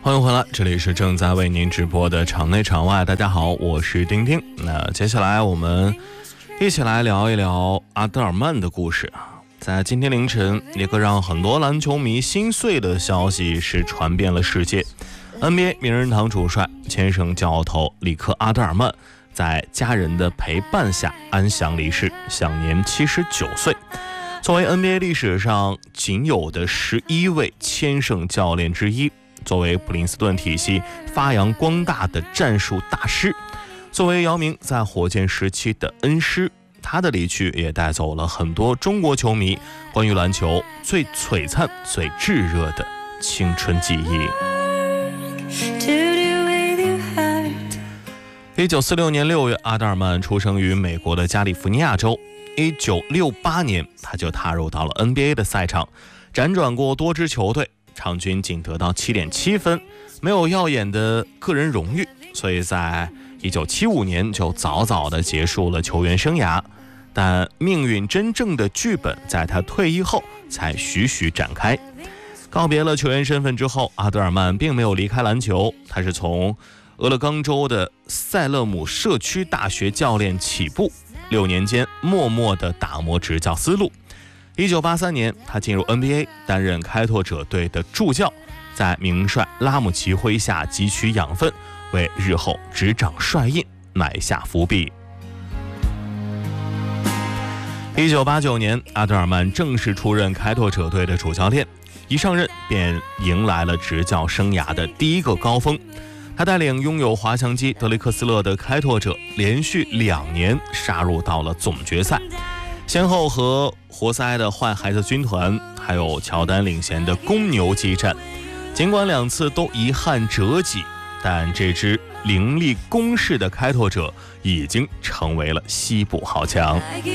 欢迎回来，这里是正在为您直播的场内场外。大家好，我是丁丁。那接下来我们一起来聊一聊阿德尔曼的故事。在今天凌晨，一个让很多篮球迷心碎的消息是传遍了世界。NBA 名人堂主帅、前省教头里克·阿德尔曼在家人的陪伴下安详离世，享年79岁。作为 NBA 历史上仅有的11位千胜教练之一，作为普林斯顿体系发扬光大的战术大师，作为姚明在火箭时期的恩师，他的离去也带走了很多中国球迷关于篮球最璀璨、最炙热的青春记忆。1946年6月，阿德尔曼出生于美国的加利福尼亚州。1968年，他就踏入到了 NBA 的赛场，辗转过多支球队，场均仅得到 7.7 分，没有耀眼的个人荣誉，所以在1975年就早早地结束了球员生涯。但命运真正的剧本在他退役后才徐徐展开。告别了球员身份之后，阿德尔曼并没有离开篮球，他是从俄勒冈州的塞勒姆社区大学教练起步，6年间默默地打磨执教思路。1983年，他进入 NBA， 担任开拓者队的助教，在名帅拉姆齐麾下汲取养分，为日后执掌帅印埋下伏笔。1989年，阿德尔曼正式出任开拓者队的主教练，一上任便迎来了执教生涯的第一个高峰。他带领拥有滑翔机德雷克斯勒的开拓者连续2年杀入到了总决赛，先后和活塞的坏孩子军团还有乔丹领衔的公牛激战。尽管2次都遗憾折戟，但这支凌厉攻势的开拓者已经成为了西部豪强。